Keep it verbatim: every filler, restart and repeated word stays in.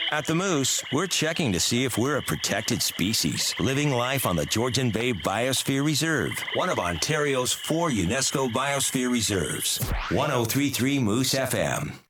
At the Moose, we're checking to see if we're a protected species, living life on the Georgian Bay Biosphere Reserve, one of Ontario's four UNESCO Biosphere Reserves. ten thirty-three Moose F M.